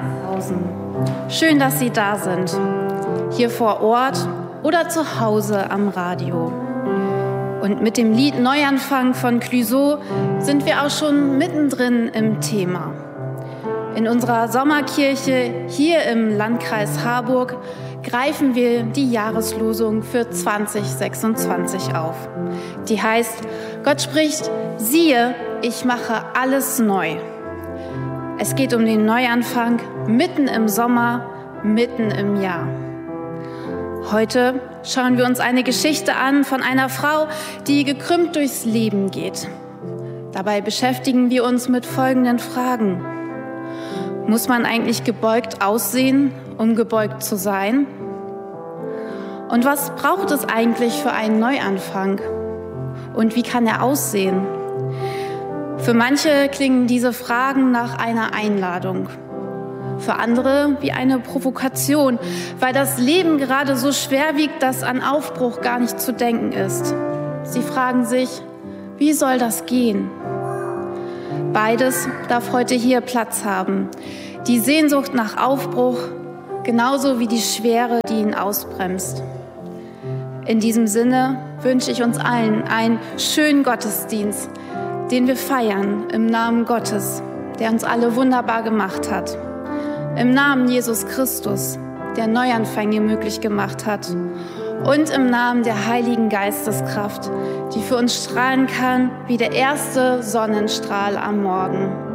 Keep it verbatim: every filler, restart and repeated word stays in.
Sachsenhausen. Schön, dass Sie da sind, hier vor Ort oder zu Hause am Radio. Und mit dem Lied Neuanfang von Clouseau sind wir auch schon mittendrin im Thema. In unserer Sommerkirche hier im Landkreis Harburg greifen wir die Jahreslosung für zwanzig sechsundzwanzig auf. Die heißt, Gott spricht, siehe, ich mache alles neu. Es geht um den Neuanfang mitten im Sommer, mitten im Jahr. Heute schauen wir uns eine Geschichte an von einer Frau, die gekrümmt durchs Leben geht. Dabei beschäftigen wir uns mit folgenden Fragen. Muss man eigentlich gebeugt aussehen, um gebeugt zu sein? Und was braucht es eigentlich für einen Neuanfang? Und wie kann er aussehen? Für manche klingen diese Fragen nach einer Einladung. Für andere wie eine Provokation, weil das Leben gerade so schwer wiegt, dass an Aufbruch gar nicht zu denken ist. Sie fragen sich, wie soll das gehen? Beides darf heute hier Platz haben. Die Sehnsucht nach Aufbruch, genauso wie die Schwere, die ihn ausbremst. In diesem Sinne wünsche ich uns allen einen schönen Gottesdienst, den wir feiern im Namen Gottes, der uns alle wunderbar gemacht hat. Im Namen Jesus Christus, der Neuanfänge möglich gemacht hat. Und im Namen der Heiligen Geisteskraft, die für uns strahlen kann wie der erste Sonnenstrahl am Morgen.